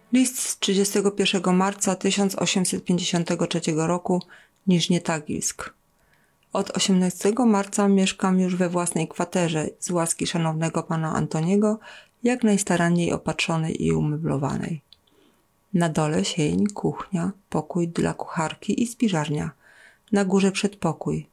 List z 31 marca 1853 roku, Niżnie Tagilsk. Od 18 marca mieszkam już we własnej kwaterze z łaski szanownego pana Antoniego, jak najstaranniej opatrzonej i umeblowanej. Na dole sień, kuchnia, pokój dla kucharki i spiżarnia. Na górze przedpokój,